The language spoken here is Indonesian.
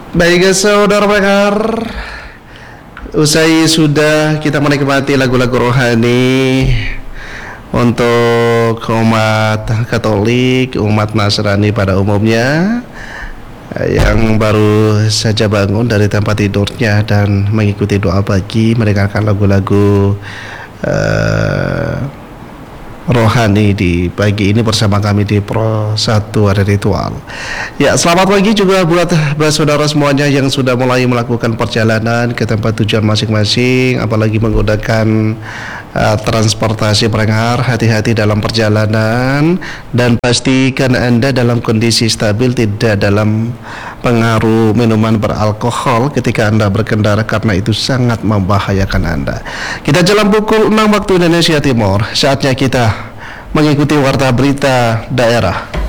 Baik saudara pendengar, usai sudah kita menikmati lagu-lagu rohani untuk umat Katolik, umat Nasrani pada umumnya yang baru saja bangun dari tempat tidurnya dan mengikuti doa pagi, mendengarkan lagu-lagu rohani di pagi ini bersama kami di Pro 1 Hari Ritual. Ya, selamat pagi juga buat saudara semuanya yang sudah mulai melakukan perjalanan ke tempat tujuan masing-masing, apalagi menggunakan transportasi pendengar. Hati-hati dalam perjalanan dan pastikan Anda dalam kondisi stabil, tidak dalam pengaruh minuman beralkohol ketika Anda berkendara, karena itu sangat membahayakan Anda. Kita jalan pukul 6 waktu Indonesia Timur. Saatnya kita mengikuti warta berita daerah.